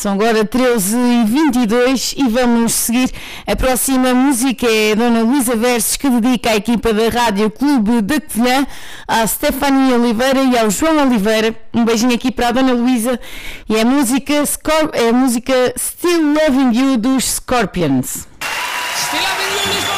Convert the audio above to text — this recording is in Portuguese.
São agora 13h22 e vamos seguir. A próxima música é a Dona Luísa Versos, que dedica à equipa da Rádio Clube da Covilhã, à Stefania Oliveira e ao João Oliveira. Um beijinho aqui para a Dona Luísa. E é a música Still Loving You dos Scorpions. Still Loving You,